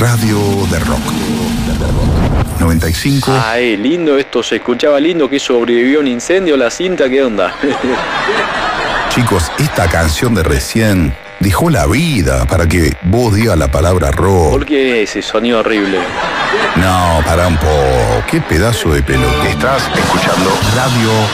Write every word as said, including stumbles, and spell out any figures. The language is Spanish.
radio de rock. noventa y cinco. Ay, lindo esto, se escuchaba lindo, que sobrevivió un incendio la cinta, ¿qué onda? Chicos, esta canción de recién dejó la vida para que vos digas la palabra rock. ¿Por qué ese sonido horrible? No, para un poco. Qué pedazo de pelo. Estás escuchando Radio